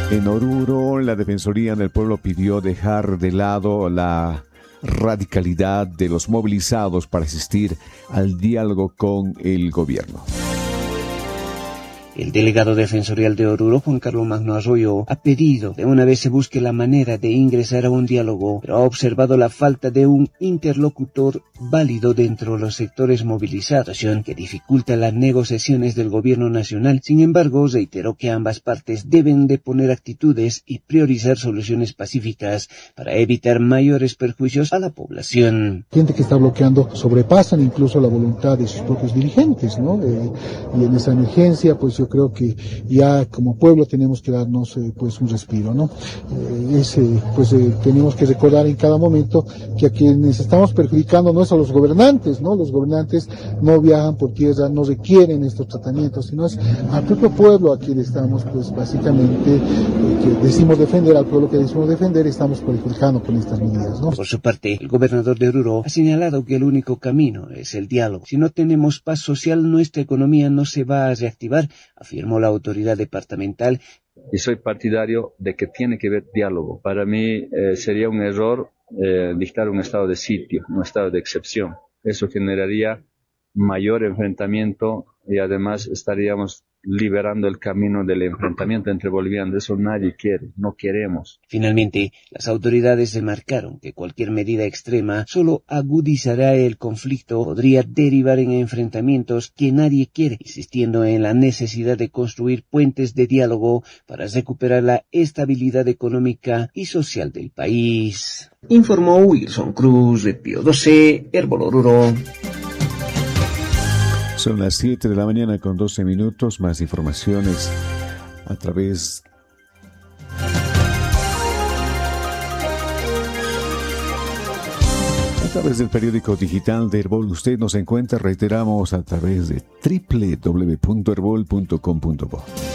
En Oruro, la Defensoría del Pueblo pidió dejar de lado la radicalidad de los movilizados para asistir al diálogo con el gobierno. El delegado defensorial de Oruro, Juan Carlos Magno Arroyo, ha pedido de una vez se busque la manera de ingresar a un diálogo, pero ha observado la falta de un interlocutor válido dentro de los sectores movilizados, que dificulta las negociaciones del gobierno nacional. Sin embargo, reiteró que ambas partes deben de poner actitudes y priorizar soluciones pacíficas para evitar mayores perjuicios a la población. Gente que está bloqueando sobrepasan incluso la voluntad de sus propios dirigentes, ¿no? Y en esa emergencia, pues yo creo que ya como pueblo tenemos que darnos pues un respiro, ¿no? Tenemos que recordar en cada momento que a quienes estamos perjudicando no es a los gobernantes, ¿no? Los gobernantes no viajan por tierra, no requieren estos tratamientos, sino es al propio pueblo a quien estamos, pues básicamente, que decimos defender, al pueblo que decimos defender, estamos perjudicando con estas medidas, ¿no? Por su parte, el gobernador de Oruro ha señalado que el único camino es el diálogo. Si no tenemos paz social, nuestra economía no se va a reactivar, afirmó la autoridad departamental. Y soy partidario de que tiene que haber diálogo. Para mí sería un error dictar un estado de sitio, un estado de excepción. Eso generaría mayor enfrentamiento y además estaríamos liberando el camino del enfrentamiento entre bolivianos. Eso nadie quiere, no queremos. Finalmente, las autoridades remarcaron que cualquier medida extrema solo agudizará el conflicto, podría derivar en enfrentamientos que nadie quiere, insistiendo en la necesidad de construir puentes de diálogo para recuperar la estabilidad económica y social del país. Informó Wilson Cruz de Pío 12, Herbol Oruro. Son las 7 de la mañana con 12 minutos. Más informaciones a través del periódico digital de Herbol. Usted nos encuentra, reiteramos, a través de www.herbol.com.bo.